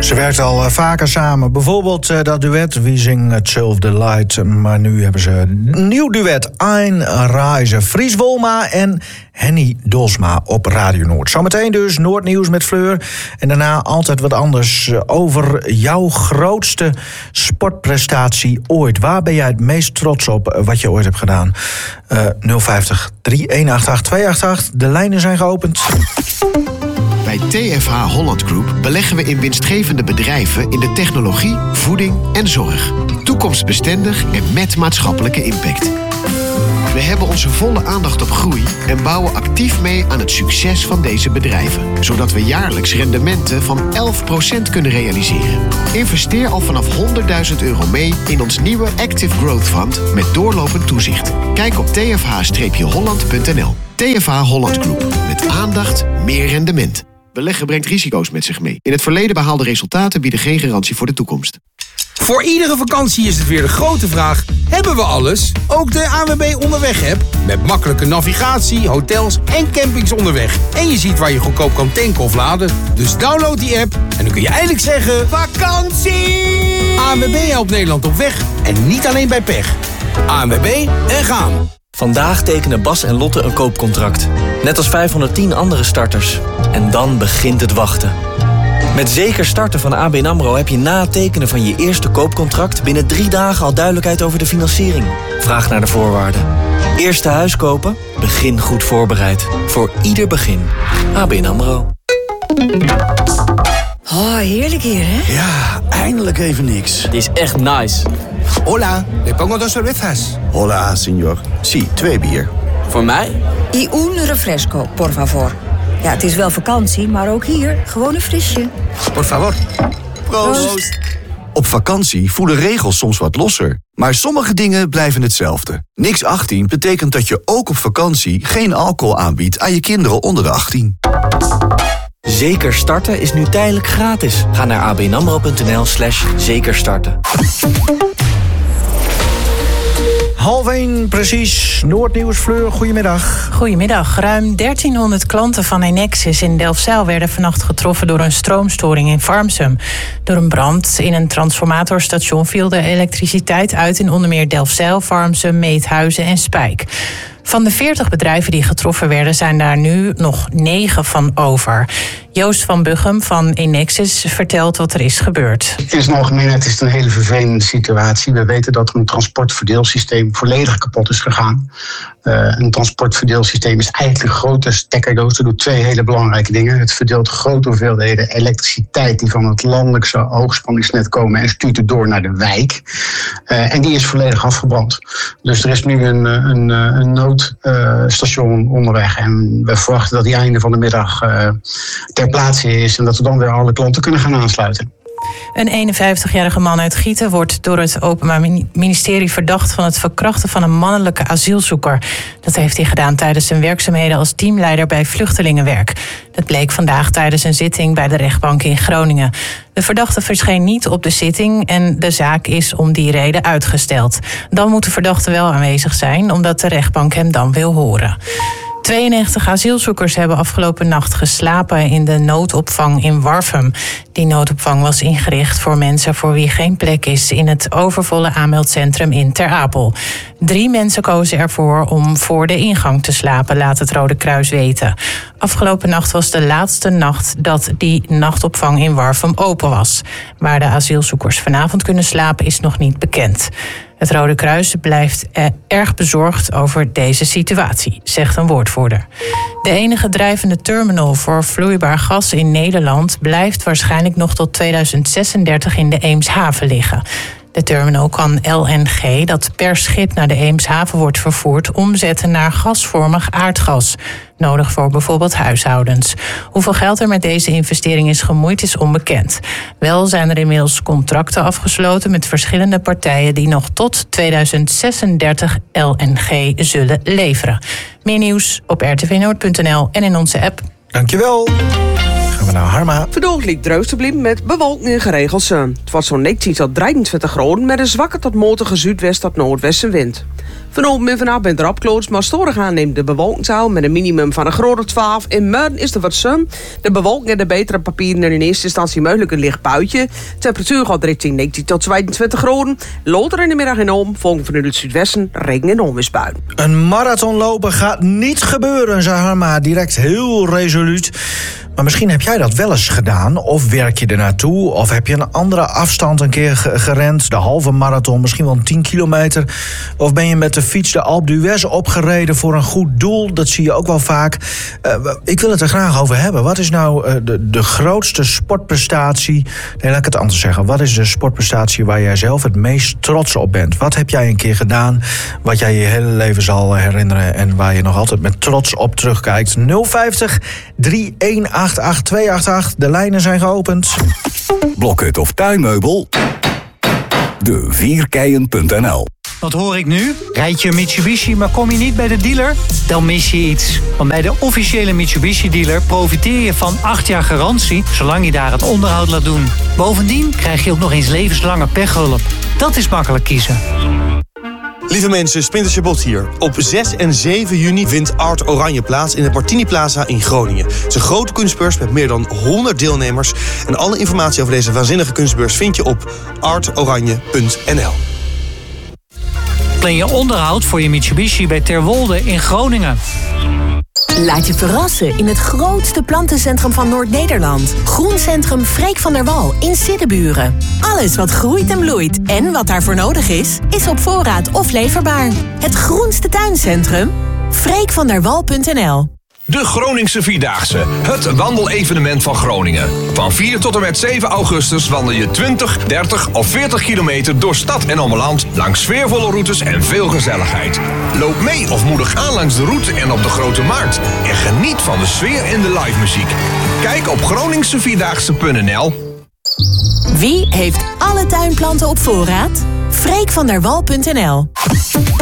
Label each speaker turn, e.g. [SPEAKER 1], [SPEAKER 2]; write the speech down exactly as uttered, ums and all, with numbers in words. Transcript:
[SPEAKER 1] Ze werkt al uh, vaker samen. Bijvoorbeeld uh, dat duet Wie zingt hetzelfde lied. Maar nu hebben ze een nieuw duet. Ein Reise. Fries Wolma en Henny Dosma op Radio Noord. Zometeen dus Noordnieuws met Fleur. En daarna altijd wat anders over jouw grootste sportprestatie ooit. Waar ben jij het meest trots op wat je ooit hebt gedaan? Uh, nul vijftig, drie een acht acht, twee acht acht. De lijnen zijn geopend.
[SPEAKER 2] Bij T F H Holland Group beleggen we in winstgevende bedrijven in de technologie, voeding en zorg. Toekomstbestendig en met maatschappelijke impact. We hebben onze volle aandacht op groei en bouwen actief mee aan het succes van deze bedrijven. Zodat we jaarlijks rendementen van elf procent kunnen realiseren. Investeer al vanaf honderdduizend euro mee in ons nieuwe Active Growth Fund met doorlopend toezicht. Kijk op t f h holland punt n l. T F H Holland Group. Met aandacht, meer rendement. Beleggen brengt risico's met zich mee. In het verleden behaalde resultaten bieden geen garantie voor de toekomst.
[SPEAKER 3] Voor iedere vakantie is het weer de grote vraag: hebben we alles? Ook de A N W B Onderweg-app. Met makkelijke navigatie, hotels en campings onderweg. En je ziet waar je goedkoop kan tanken of laden. Dus download die app en dan kun je eindelijk zeggen: vakantie! A N W B helpt Nederland op weg. En niet alleen bij pech. A N W B en gaan.
[SPEAKER 4] Vandaag tekenen Bas en Lotte een koopcontract. Net als vijfhonderdtien andere starters. En dan begint het wachten. Met Zeker Starten van A B N AMRO heb je na het tekenen van je eerste koopcontract binnen drie dagen al duidelijkheid over de financiering. Vraag naar de voorwaarden. Eerste huis kopen? Begin goed voorbereid. Voor ieder begin. A B N AMRO.
[SPEAKER 5] Oh, heerlijk hier, hè?
[SPEAKER 6] Ja, eindelijk even niks.
[SPEAKER 4] Het is echt nice.
[SPEAKER 6] Hola, le pongo dos cervezas. Hola, señor. Sí, twee bier.
[SPEAKER 4] Voor mij?
[SPEAKER 5] Y un refresco, por favor. Ja, het is wel vakantie, maar ook hier gewoon een frisje.
[SPEAKER 6] Por favor. Proost. Proost. Op vakantie voelen regels soms wat losser. Maar sommige dingen blijven hetzelfde. Niks achttien betekent dat je ook op vakantie geen alcohol aanbiedt aan je kinderen onder de achttien.
[SPEAKER 4] Zeker Starten is nu tijdelijk gratis. Ga naar abnamro punt n l slash zekerstarten.
[SPEAKER 1] Half één, precies. Noordnieuws, Fleur, goedemiddag.
[SPEAKER 7] Goedemiddag. Ruim dertienhonderd klanten van Enexis in Delfzijl werden vannacht getroffen door een stroomstoring in Farmsum. Door een brand in een transformatorstation viel de elektriciteit uit in onder meer Delfzijl, Farmsum, Meedhuizen en Spijk. Van de veertig bedrijven die getroffen werden zijn daar nu nog negen van over. Joost van Buchem van Enexis vertelt wat er is gebeurd.
[SPEAKER 8] In zijn algemeenheid is het een hele vervelende situatie. We weten dat er een transportverdeelsysteem volledig kapot is gegaan. Uh, een transportverdeelsysteem is eigenlijk een grote stekkerdoos. Dat doet twee hele belangrijke dingen. Het verdeelt grote hoeveelheden elektriciteit die van het landelijke hoogspanningsnet komen en stuurt het door naar de wijk. Uh, en die is volledig afgebrand. Dus er is nu een, een, een noodstation uh, onderweg. En we verwachten dat die einde van de middag uh, ter plaatse is en dat we dan weer alle klanten kunnen gaan aansluiten.
[SPEAKER 7] Een eenenvijftigjarige man uit Gieten wordt door het Openbaar Ministerie verdacht van het verkrachten van een mannelijke asielzoeker. Dat heeft hij gedaan tijdens zijn werkzaamheden als teamleider bij Vluchtelingenwerk. Dat bleek vandaag tijdens een zitting bij de rechtbank in Groningen. De verdachte verscheen niet op de zitting en de zaak is om die reden uitgesteld. Dan moet de verdachte wel aanwezig zijn, omdat de rechtbank hem dan wil horen. tweeënnegentig asielzoekers hebben afgelopen nacht geslapen in de noodopvang in Warffum. Die noodopvang was ingericht voor mensen voor wie geen plek is in het overvolle aanmeldcentrum in Ter Apel. Drie mensen kozen ervoor om voor de ingang te slapen, laat het Rode Kruis weten. Afgelopen nacht was de laatste nacht dat die nachtopvang in Warffum open was. Waar de asielzoekers vanavond kunnen slapen is nog niet bekend. Het Rode Kruis blijft erg bezorgd over deze situatie, zegt een woordvoerder. De enige drijvende terminal voor vloeibaar gas in Nederland blijft waarschijnlijk nog tot tweeduizend zesendertig in de Eemshaven liggen. De terminal kan L N G, dat per schip naar de Eemshaven wordt vervoerd, omzetten naar gasvormig aardgas. Nodig voor bijvoorbeeld huishoudens. Hoeveel geld er met deze investering is gemoeid is onbekend. Wel zijn er inmiddels contracten afgesloten met verschillende partijen die nog tot tweeduizend zesendertig L N G zullen leveren. Meer nieuws op r t v noord punt n l en in onze app.
[SPEAKER 1] Dankjewel. Gaan we naar Harma.
[SPEAKER 9] Verdoog liep druis te blijven met bewolking en geregeld zon. Het wordt zo'n negentien tot drieëntwintig graden met een zwakke tot matige zuidwest tot noordwestenwind. Vanochtend en vanavond bent er opkloos, maar storig aan neemt de bewolking met een minimum van een grote twaalf. In Muiden is er wat zon. De bewolking en de betere papieren in eerste instantie mogelijk een licht buitje. Temperatuur gaat richting negentien tot tweeëntwintig graden. Later in de middag en om, volgen vanuit het zuidwesten, regen- en onweersbuien.
[SPEAKER 1] Een marathonlopen gaat niet gebeuren, zei Harma direct heel resoluut. Maar misschien heb jij dat wel eens gedaan. Of werk je er naartoe. Of heb je een andere afstand een keer gerend. De halve marathon, misschien wel tien kilometer. Of ben je met de fiets de Alpe d'Huez opgereden voor een goed doel. Dat zie je ook wel vaak. Uh, ik wil het er graag over hebben. Wat is nou uh, de, de grootste sportprestatie? Nee, laat ik het anders zeggen. Wat is de sportprestatie waar jij zelf het meest trots op bent? Wat heb jij een keer gedaan wat jij je hele leven zal herinneren en waar je nog altijd met trots op terugkijkt? nul vijftig, drie een acht acht twee acht acht. De lijnen zijn geopend.
[SPEAKER 10] Blokhut of tuinmeubel? de vierkeien punt n l.
[SPEAKER 11] Wat hoor ik nu? Rijd je een Mitsubishi, maar kom je niet bij de dealer? Dan mis je iets. Want bij de officiële Mitsubishi-dealer profiteer je van acht jaar garantie, zolang je daar het onderhoud laat doen. Bovendien krijg je ook nog eens levenslange pechhulp. Dat is makkelijk kiezen.
[SPEAKER 12] Lieve mensen, Splinter Chabot hier. Op zes en zeven juni vindt Art Oranje plaats in het Martini Plaza in Groningen. Het is een grote kunstbeurs met meer dan honderd deelnemers. En alle informatie over deze waanzinnige kunstbeurs vind je op art oranje punt n l.
[SPEAKER 11] Plan je onderhoud voor je Mitsubishi bij Terwolde in Groningen.
[SPEAKER 13] Laat je verrassen in het grootste plantencentrum van Noord-Nederland. Groencentrum Freek van der Wal in Siddeburen. Alles wat groeit en bloeit en wat daarvoor nodig is, is op voorraad of leverbaar. Het groenste tuincentrum? freek van der wal punt n l.
[SPEAKER 14] De Groningse Vierdaagse, het wandelevenement van Groningen. Van vier tot en met zeven augustus wandel je twintig, dertig of veertig kilometer door stad en ommeland langs sfeervolle routes en veel gezelligheid. Loop mee of moedig aan langs de route en op de Grote Markt. En geniet van de sfeer en de live muziek. Kijk op groningse vierdaagse punt n l.
[SPEAKER 13] Wie heeft alle tuinplanten op voorraad? freek van der wal punt n l.